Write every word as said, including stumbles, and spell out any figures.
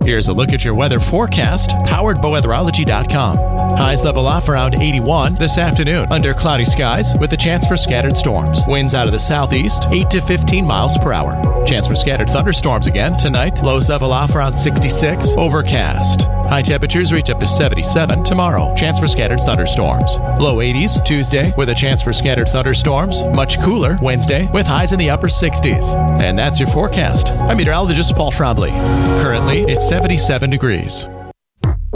Here's a look at your weather forecast, powered by weatherology dot com. Highs level off around eighty-one this afternoon under cloudy skies with a chance for scattered storms. Winds out of the southeast, eight to fifteen miles per hour. Chance for scattered thunderstorms again tonight. Lows level off around sixty-six. Overcast. High temperatures reach up to seventy-seven tomorrow. Chance for scattered thunderstorms. Low eighties Tuesday with a chance for scattered thunderstorms. Much cooler Wednesday with highs in the upper sixties. And that's your forecast. I'm meteorologist Paul Trombley. Currently, it's seventy-seven degrees.